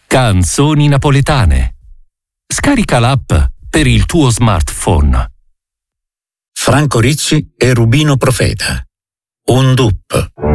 Canzoni napoletane. Scarica l'app per il tuo smartphone. Franco Rizzi e Rubino Profeta. Un dup.